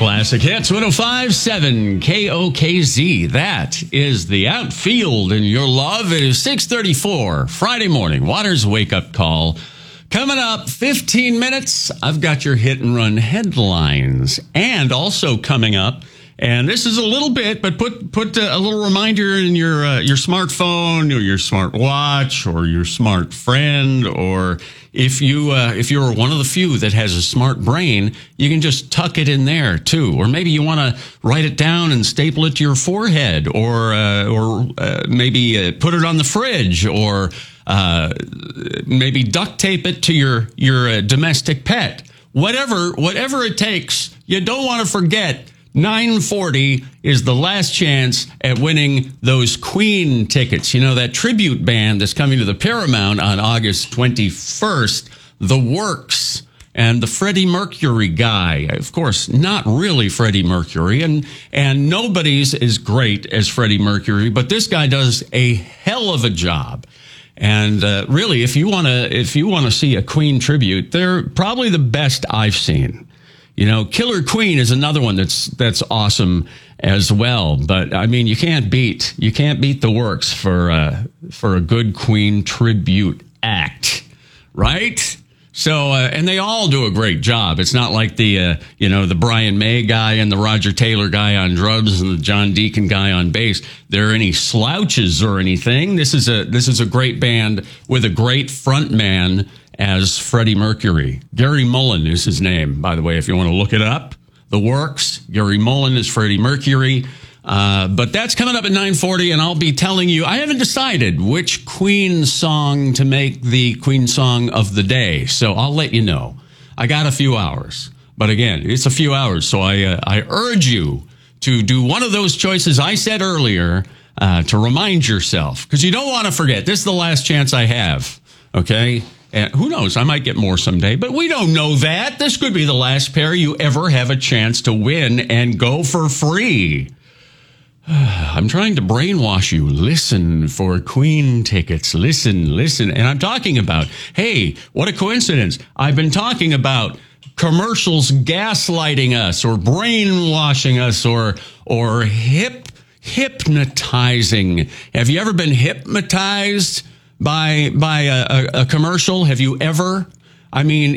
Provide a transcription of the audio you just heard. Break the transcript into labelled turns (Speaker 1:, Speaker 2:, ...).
Speaker 1: Classic Hits 105.7 KOKZ. That is the outfield in your love. It is 6:34 Friday morning. Waters wake up call. Coming up 15 minutes. I've got your hit and run headlines. And also coming up, and this is a little bit, but put a little reminder in your smartphone or your smartwatch or your smart friend, or if you're one of the few that has a smart brain, you can just tuck it in there too. Or maybe you want to write it down and staple it to your forehead, or maybe put it on the fridge, or maybe duct tape it to your domestic pet. Whatever it takes, you don't want to forget. 9:40 is the last chance at winning those Queen tickets. You know, that tribute band that's coming to the Paramount on August 21st, The Works, and the Freddie Mercury guy. Of course, not really Freddie Mercury, and nobody's as great as Freddie Mercury, but this guy does a hell of a job. And really, if you want to see a Queen tribute, they're probably the best I've seen. You know, Killer Queen is another one that's awesome as well. But I mean, you can't beat The Works for a good Queen tribute act, right? So and they all do a great job. It's not like the Brian May guy and the Roger Taylor guy on drums and the John Deacon guy on bass. There are any slouches or anything. This is a great band with a great front man as Freddie Mercury. Gary Mullen is his name, by the way, if you want to look it up. The Works, Gary Mullen is Freddie Mercury. But that's coming up at 9:40, and I'll be telling you, I haven't decided which Queen song to make the Queen song of the day. So I'll let you know. I got a few hours. But again, it's a few hours. So I urge you to do one of those choices I said earlier to remind yourself, because you don't want to forget. This is the last chance I have. Okay? And who knows? I might get more someday, but we don't know that. This could be the last pair you ever have a chance to win and go for free. I'm trying to brainwash you. Listen for Queen tickets. Listen. And I'm talking about, hey, what a coincidence. I've been talking about commercials gaslighting us or brainwashing us or hypnotizing. Have you ever been hypnotized by a commercial? Have you ever? I mean,